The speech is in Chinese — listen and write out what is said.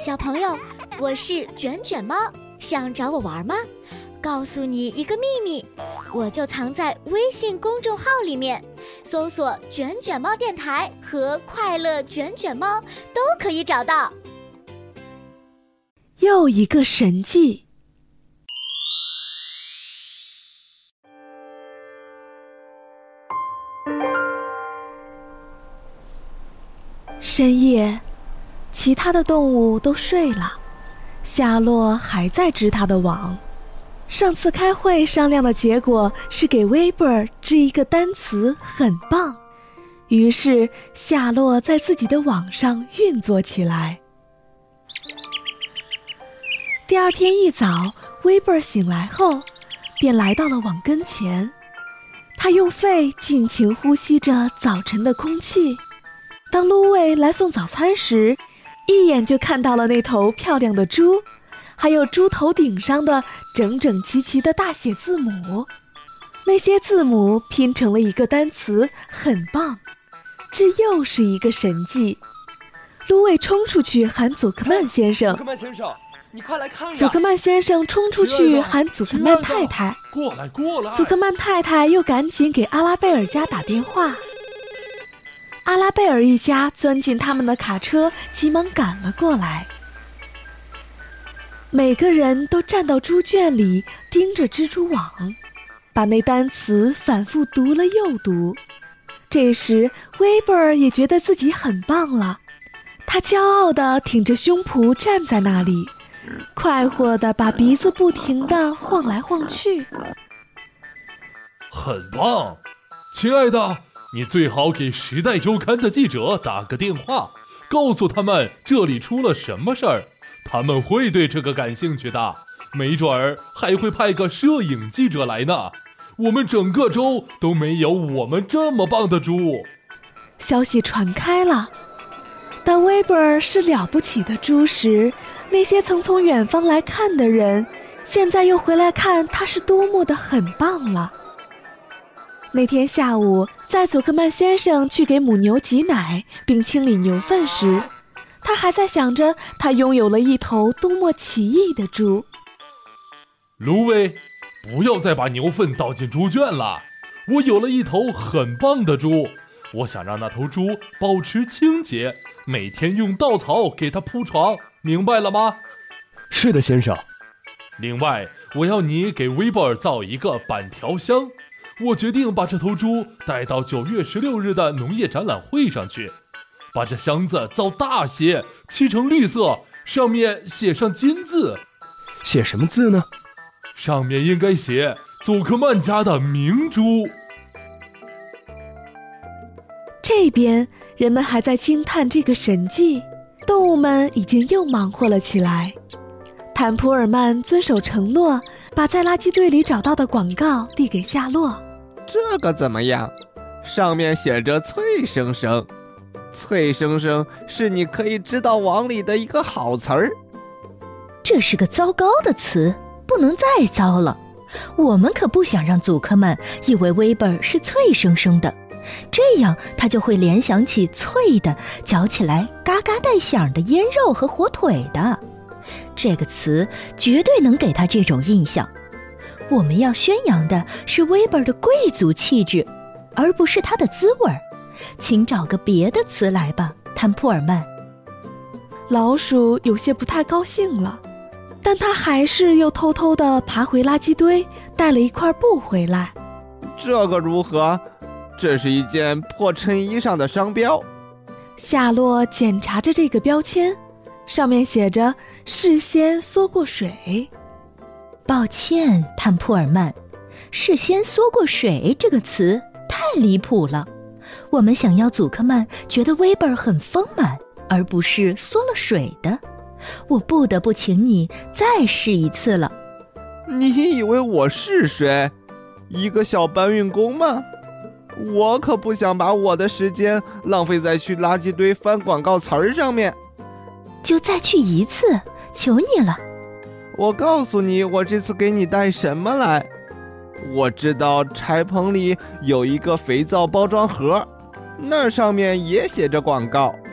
小朋友，我是卷卷猫，想找我玩吗？告诉你一个秘密，我就藏在微信公众号里面，搜索卷卷猫电台和快乐卷卷猫都可以找到。 又一个神迹。深夜，其他的动物都睡了，夏洛还在织他的网。上次开会商量的结果是给威伯尔织一个单词很棒，于是夏洛在自己的网上运作起来。第二天一早，威伯尔醒来后便来到了网跟前，他用肺尽情呼吸着早晨的空气。当芦苇来送早餐时，一眼就看到了那头漂亮的猪，还有猪头顶上的整整齐齐的大写字母。那些字母拼成了一个单词很棒，这又是一个神迹。芦苇冲出去喊祖克曼先生， 祖克曼先生，你快来看呀！ 祖克曼先生冲出去喊祖克曼太太， 过来过来！ 祖克曼太太又赶紧给阿拉贝尔家打电话。阿拉贝尔一家钻进他们的卡车，急忙赶了过来。每个人都站到猪圈里，盯着蜘蛛网，把那单词反复读了又读。这时威伯尔也觉得自己很棒了，他骄傲地挺着胸脯站在那里，快活地把鼻子不停地晃来晃去。 很棒，亲爱的，你最好给《时代周刊》的记者打个电话，告诉他们这里出了什么事儿，他们会对这个感兴趣的，没准儿还会派个摄影记者来呢。我们整个州都没有我们这么棒的猪。 消息传开了，当威伯尔是了不起的猪时，那些曾从远方来看的人，现在又回来看他是多么的很棒了。那天下午，在祖克曼先生去给母牛挤奶并清理牛粪时，他还在想着他拥有了一头多么奇异的猪。 芦苇，不要再把牛粪倒进猪圈了，我有了一头很棒的猪，我想让那头猪保持清洁，每天用稻草给它铺床，明白了吗？ 是的，先生。 另外，我要你给威伯尔造一个板条箱，我决定把这头猪带到9月16日的农业展览会上去，把这箱子造大些，漆成绿色，上面写上金字。 写什么字呢？ 上面应该写祖克曼家的明珠。 这边人们还在惊叹这个神迹，动物们已经又忙活了起来。坦普尔曼遵守承诺，把在垃圾堆里找到的广告递给夏洛。 这个怎么样？上面写着脆生生，脆生生是你可以织到网里的一个好词儿。 这是个糟糕的词，不能再糟了。我们可不想让祖克曼以为威伯尔是脆生生的，这样他就会联想起脆的，嚼起来嘎嘎带响的腌肉和火腿的。这个词绝对能给他这种印象。我们要宣扬的是威伯尔的贵族气质，而不是他的滋味。请找个别的词来吧，坦普尔曼。 老鼠有些不太高兴了，但他还是又偷偷地爬回垃圾堆，带了一块布回来。 这个如何？这是一件破衬衣上的商标。 夏洛检查着这个标签，上面写着事先缩过水。 抱歉，坦普尔曼，事先缩过水这个词太离谱了。我们想要祖克曼觉得威伯尔很丰满，而不是缩了水的。我不得不请你再试一次了。 你以为我是谁？一个小搬运工吗？我可不想把我的时间浪费在去垃圾堆翻广告词儿上面。 就再去一次，求你了。 我告诉你，我这次给你带什么来。我知道柴棚里有一个肥皂包装盒，那上面也写着广告。